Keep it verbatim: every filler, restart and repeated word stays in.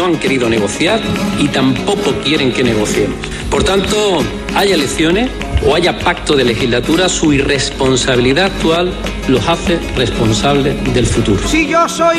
no han querido negociar y tampoco quieren que negociemos. Por tanto, haya elecciones o haya pacto de legislatura, su irresponsabilidad actual los hace responsables del futuro. Si yo soy